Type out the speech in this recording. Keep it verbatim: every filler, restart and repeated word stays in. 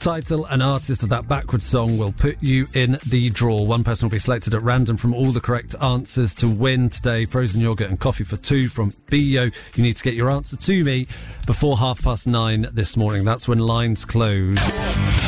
title and artist of that backwards song will put you in the draw. One person will be selected at random from all the correct answers to win today frozen yoghurt and coffee for two from Bio. You need to get your answer to me before half past nine this morning. That's when lines close.